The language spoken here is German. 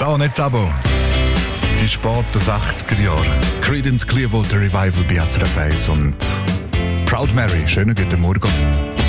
Da nicht das Abo. Die späten 60er Jahre. Creedence Clearwater Revival bei SRF 1 und Proud Mary. Schönen guten Morgen.